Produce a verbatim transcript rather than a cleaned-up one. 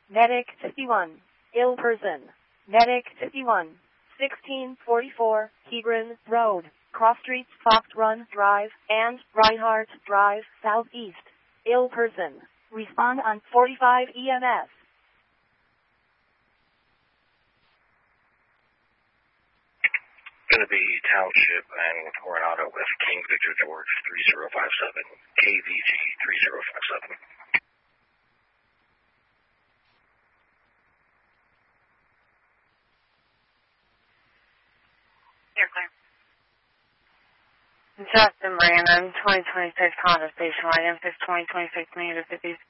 Medic fifty-one. Ill person. Medic fifty-one. sixteen forty-four, Hebron Road, Cross Streets, Fox Run Drive, and Reinhardt Drive, Southeast. Ill person. Respond on forty-five E M S. Going to be Township and Coronado with King Victor George three zero five seven, K V G three zero five seven. You're clear. Justin Brandon, twenty twenty-six Honda Station Wagon, six twenty twenty-six negative fifty.